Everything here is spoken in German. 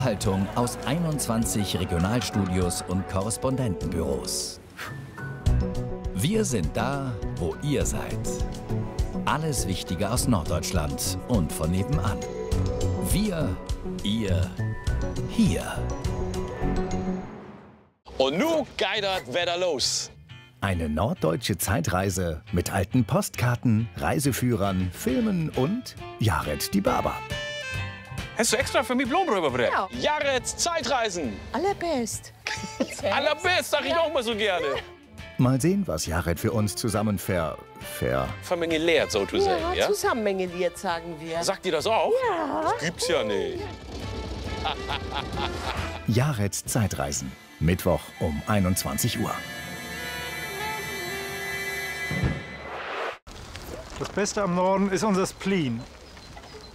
Haltung aus 21 Regionalstudios und Korrespondentenbüros. Wir sind da, wo ihr seid. Alles Wichtige aus Norddeutschland und von nebenan. Wir, ihr, hier. Und nun geht das Wetter los. Eine norddeutsche Zeitreise mit alten Postkarten, Reiseführern, Filmen und Jared die Barber. Hast du extra für mich Blumen rübergebracht? Ja. Jareds Zeitreisen. Allerbest. Allerbest, sag ich auch mal so gerne. Mal sehen, was Jared für uns zusammen Vermengeliert, so zu sagen, ja? Zusammengeliert, sagen wir. Sagt ihr das auch? Ja. Das gibt's ja nicht. Jareds Zeitreisen. Mittwoch um 21 Uhr. Das Beste am Norden ist unser Spleen.